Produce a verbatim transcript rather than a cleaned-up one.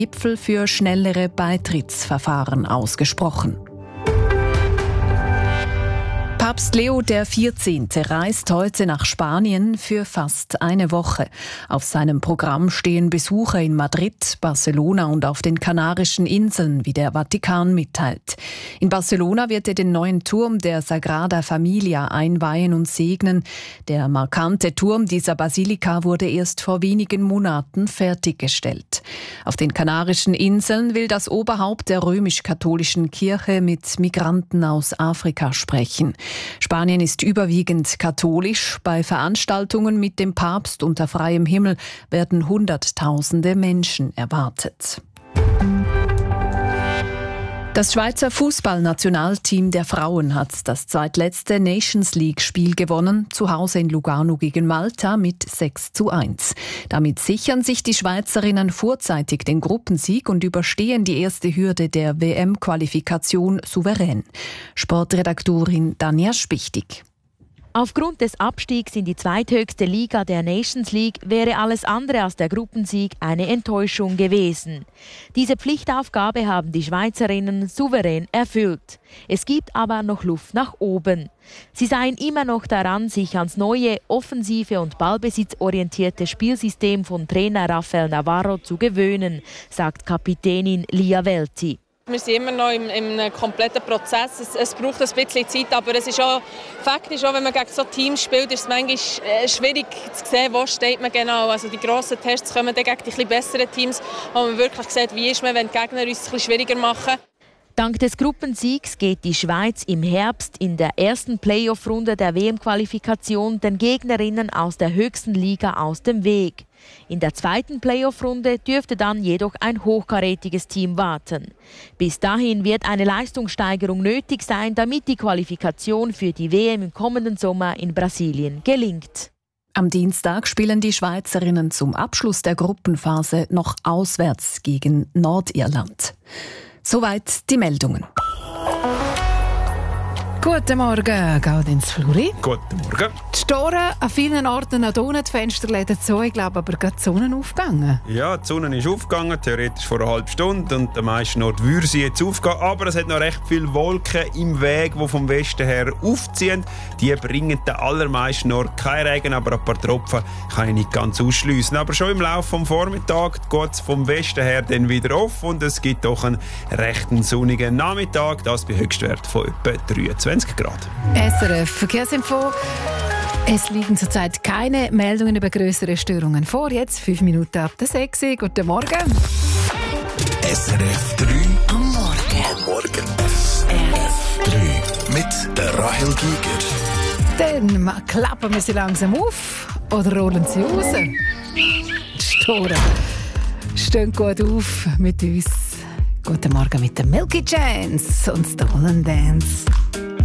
Gipfel für schnellere Beitrittsverfahren ausgesprochen. Papst Leo der vierzehnte reist heute nach Spanien für fast eine Woche. Auf seinem Programm stehen Besuche in Madrid, Barcelona und auf den Kanarischen Inseln, wie der Vatikan mitteilt. In Barcelona wird er den neuen Turm der Sagrada Familia einweihen und segnen. Der markante Turm dieser Basilika wurde erst vor wenigen Monaten fertiggestellt. Auf den Kanarischen Inseln will das Oberhaupt der römisch-katholischen Kirche mit Migranten aus Afrika sprechen. Spanien ist überwiegend katholisch. Bei Veranstaltungen mit dem Papst unter freiem Himmel werden Hunderttausende Menschen erwartet. Das Schweizer Fußballnationalteam der Frauen hat das zweitletzte Nations League-Spiel gewonnen, zu Hause in Lugano gegen Malta mit sechs zu eins. Damit sichern sich die Schweizerinnen vorzeitig den Gruppensieg und überstehen die erste Hürde der W M-Qualifikation souverän. Sportredaktorin Danja Spichtig. Aufgrund des Abstiegs in die zweithöchste Liga der Nations League wäre alles andere als der Gruppensieg eine Enttäuschung gewesen. Diese Pflichtaufgabe haben die Schweizerinnen souverän erfüllt. Es gibt aber noch Luft nach oben. Sie seien immer noch daran, sich ans neue, offensive und ballbesitzorientierte Spielsystem von Trainer Rafael Navarro zu gewöhnen, sagt Kapitänin Lia Welti. Wir sind immer noch im, im kompletten Prozess. Es, es braucht ein bisschen Zeit, aber es ist auch, Fakt ist auch, wenn man gegen so Teams spielt, ist es manchmal äh, schwierig zu sehen, wo steht man genau. Also die grossen Tests kommen dann gegen die etwas besseren Teams, wo man wirklich sieht, wie ist man, wenn die Gegner uns es ein schwieriger machen. Dank des Gruppensiegs geht die Schweiz im Herbst in der ersten Playoff-Runde der W M-Qualifikation den Gegnerinnen aus der höchsten Liga aus dem Weg. In der zweiten Playoff-Runde dürfte dann jedoch ein hochkarätiges Team warten. Bis dahin wird eine Leistungssteigerung nötig sein, damit die Qualifikation für die W M im kommenden Sommer in Brasilien gelingt. Am Dienstag spielen die Schweizerinnen zum Abschluss der Gruppenphase noch auswärts gegen Nordirland. Soweit die Meldungen. Guten Morgen, Gaudenz Fluri. Guten Morgen. Die Storen an vielen Orten noch unten, die Fensterläden zu, ich glaube aber gerade die Sonne aufgegangen. Ja, die Sonne ist aufgegangen, theoretisch vor einer halben Stunde und am meisten Ort würde sie jetzt aufgehen, aber es hat noch recht viele Wolken im Weg, die vom Westen her aufziehen. Die bringen den allermeisten Ort kein Regen, aber ein paar Tropfen kann ich nicht ganz ausschliessen. Aber schon im Laufe des Vormittags geht es vom Westen her dann wieder auf und es gibt doch einen recht sonnigen Nachmittag, das bei Höchstwert von etwa dreiundzwanzig Grad. S R F Verkehrsinfo. Es liegen zurzeit keine Meldungen über größere Störungen vor. Jetzt fünf Minuten ab der sechs. Guten Morgen. S R F drei am Morgen. Am Morgen. S R F drei mit der Rahel Giger. Dann klappen wir sie langsam auf oder rollen sie raus. Die Storen stehen gut auf mit uns. Guten Morgen mit der Milky Chance und Stolen Dance.